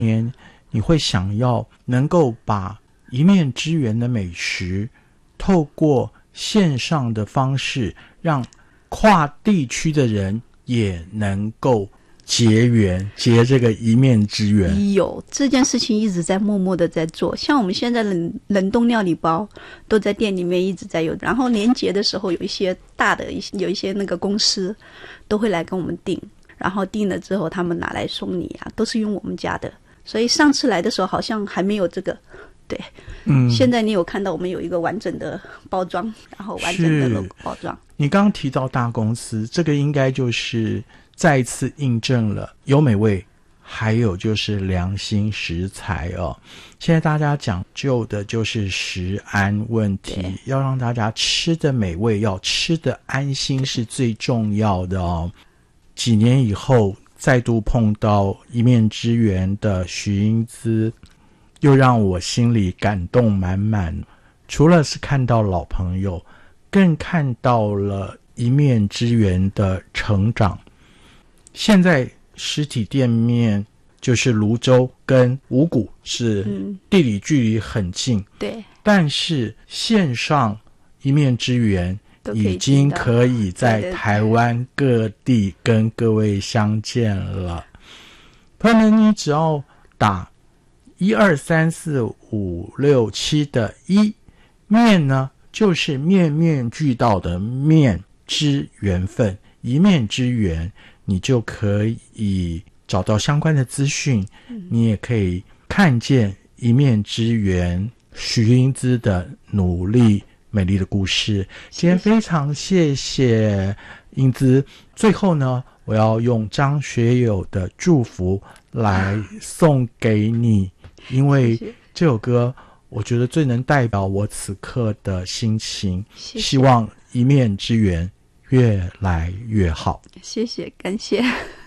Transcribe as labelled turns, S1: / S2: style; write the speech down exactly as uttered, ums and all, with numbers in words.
S1: 年你会想要能够把一面之缘的美食透过线上的方式让跨地区的人也能够结缘，结这个一面之缘。
S2: 有这件事情一直在默默的在做，像我们现在冷冷冻料理包都在店里面一直在有，然后年节的时候有一些大的有一些那个公司都会来跟我们订，然后订了之后他们拿来送你啊，都是用我们家的。所以上次来的时候好像还没有这个，对，嗯，现在你有看到我们有一个完整的包装，然后完整的 logo 包装。
S1: 你刚刚提到大公司，这个应该就是再一次印证了优美味还有就是良心食材哦。现在大家讲究的就是食安问题，要让大家吃的美味，要吃的安心是最重要的哦。几年以后再度碰到一面之缘的许英姿，又让我心里感动满满。除了是看到老朋友，更看到了一面之缘的成长。现在实体店面就是泸州跟五股是地理距离很近，嗯，
S2: 对，
S1: 但是线上一面之缘已经可以在台湾各地跟各位相见了。朋友们，你只要打一二三四五六七的一，面呢就是面面俱到的面之缘分，一面之缘，你就可以找到相关的资讯，嗯，你也可以看见一面之缘许英姿的努力美丽的故事。今天非常谢谢英姿，最后呢我要用张学友的祝福来送给你，因为这首歌我觉得最能代表我此刻的心情，谢谢，希望一面之缘越来越好。
S2: 谢谢，感谢。